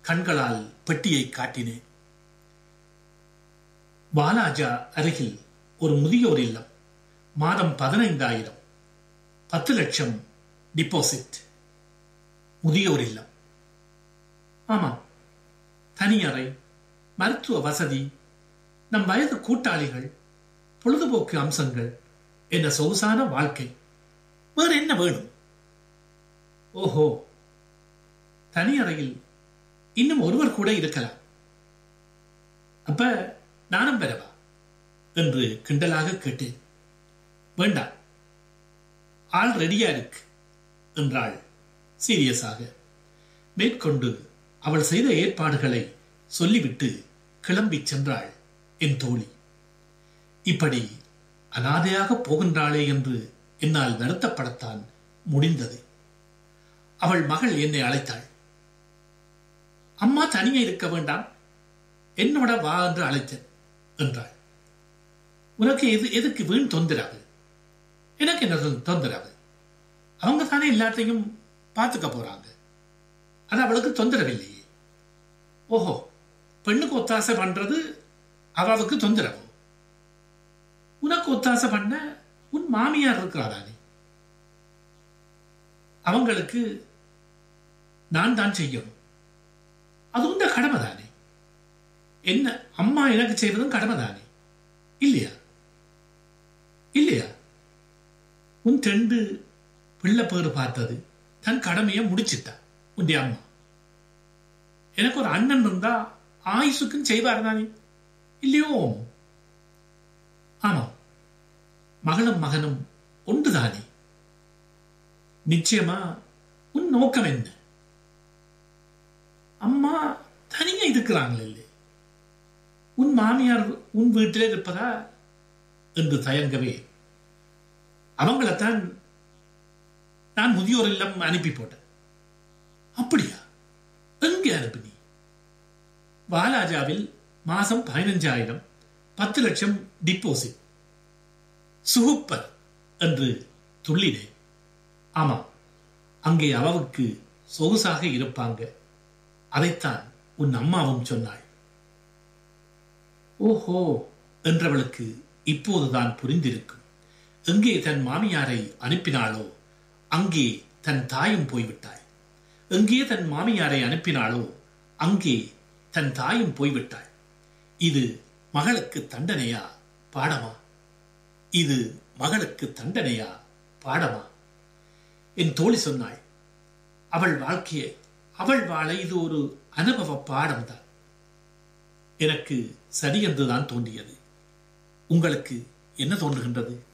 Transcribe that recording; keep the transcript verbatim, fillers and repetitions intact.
கண்களால் பெட்டியை காட்டினேன். வாலாஜா அருகில் ஒரு முதியோர் இல்லம். மாதம் பதினைந்தாயிரம், பத்து லட்சம் டிபாசிட். முதியோர் இல்லம். ஆமாம், தனியறை, மருத்துவ வசதி, நம் வயது கூட்டாளிகள், பொழுதுபோக்கு அம்சங்கள் என்ற சொகுசான வாழ்க்கை. வேறு என்ன வேணும்? ஓஹோ, தனியறையில் இன்னும் ஒருவர் கூட இருக்கலாம். அப்ப நானும் பெறவா என்று கிண்டலாக கேட்டேன். வேண்டாம், ஆள் ரெடியா இருக்கு என்றாள் சீரியஸாக. மேற்கொண்டு அவள் செய்த ஏற்பாடுகளை சொல்லிவிட்டு கிளம்பி சென்றாள் என் தோழி. இப்படி அனாதையாக போகின்றாளே என்று என்னால் வருத்தப்படத்தான் முடிந்தது. அவள் மகள் என்னை அழைத்தாள். அம்மா தனியே இருக்க வேண்டாம், என்னோட வா என்று அழைத்தேன் என்றாள். உனக்கு எது எதுக்கு வீண் தொந்தரவு? எனக்கு என்ன தொந்தரவு? அவங்க தானே எல்லாத்தையும் பார்த்துக்க போறாங்க, அது அவளுக்கு தொந்தரவில்லையே. ஓஹோ, பெண்ணுக்கு ஒத்தாசை பண்றது அவளுக்கு தொந்தரவு. உனக்கு ஒத்தாசை பண்ண உன் மாமியார் இருக்கிறாரானே, அவங்களுக்கு நான் தான் செய்யணும். அது உண்ட கடமை தானே. என்ன அம்மா எனக்கு செய்வதும் கடமை தானே, இல்லையா? இல்லையா? உன் ரெண்டு பிள்ளை பேரு பார்த்தது தன் கடமையை முடிச்சிட்டா உன் அம்மா. எனக்கு ஒரு அண்ணன் இருந்தா ஆயுசுக்கும் செய்வார் தானே, இல்லையோ? ஆமா, மகளும் மகனும் ஒன்றுதானே. நிச்சயமா உன் நோக்கம் என்ன? அம்மா தனியா இருக்கிறாங்களே, உன் மாமியார் உன் வீட்டிலே இருப்பதா என்று தயங்கவே, அவங்களைத்தான் நான் முதியோர் இல்லம் அனுப்பி போட்டேன். அப்படியா? எங்கே அனுப்பினி? வாலாஜாவில் மாசம் பதினஞ்சாயிரம், பத்து லட்சம் டிபாசிட். சூப்பர் என்று துள்ளினேன். ஆமா, அங்கே அவவுக்கு சொகுசாக இருப்பாங்க. அதைத்தான் உன் அம்மாவும் சொன்னாள். ஓஹோ என்றவளுக்கு இப்போதுதான் புரிந்திருக்கும். எங்கே தன் மாமியாரை அனுப்பினாளோ அங்கே தன் தாயும் போய்விட்டாள். எங்கே தன் மாமியாரை அனுப்பினாளோ அங்கே தன் தாயும் போய்விட்டாள். இது மகளுக்கு தண்டனையா பாடமா? இது மகளுக்கு தண்டனையா பாடமா? என் தோழி சொன்னாள், அவள் வாழ்க்கையை அவள் வாழ இது ஒரு அனுபவ பாடம் தான். எனக்கு சரி என்றுதான் தோன்றியது. உங்களுக்கு என்ன தோன்றுகின்றது?